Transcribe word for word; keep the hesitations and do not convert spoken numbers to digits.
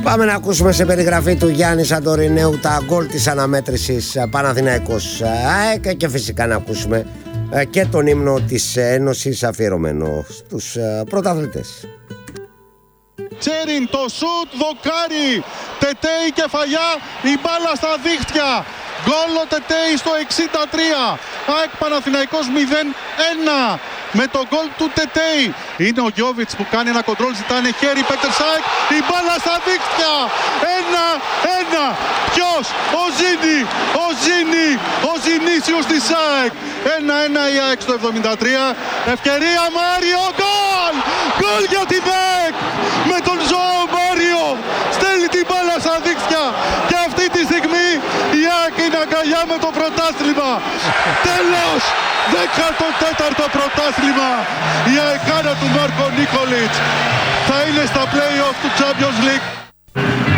Πάμε να ακούσουμε σε περιγραφή του Γιάννη Σαντορινέου τα γκολ της αναμέτρησης Παναθηναϊκός ΑΕΚ και φυσικά να ακούσουμε και τον ύμνο της Ένωσης αφιερωμένο στους πρωταθλητές. Τσέριν, το σουτ, δοκάρι, Τετέι κεφαλιά, η μπάλα στα δίχτυα. Γκολ ο Τετέι στο εξήντα τρία. ΑΕΚ Παναθηναϊκός μηδέν ένα. Με το γκολ του Τετέι. Είναι ο Γιώβιτς που κάνει ένα κοντρόλ, ζητάνε χέρι, παίκτες ΑΕΚ, η μπάλα στα δίχτυα. Ένα ένα. Ποιος? Ο Ζήνη, ο Ζήνη, ο Ζηνίσιος της ΑΕΚ. Ένα ένα η ΑΕΚ στο εβδομήντα τρία. Ευκαιρία Μάριο, γκολ! Γκολ για την ΑΕΚ! Με τον Ζωάο Μάριο στέλνει την μπάλα στα δίχτυα. Και αυτή τη στιγμή η ΑΕΚ είναι αγκαλιά με το πρωτάθλημα. Τέλος! δέκατο τέταρτο πρωτάθλημα. Η αεκάνα του Μάρκο Νίκολιτς θα είναι στα play-off του Champions League.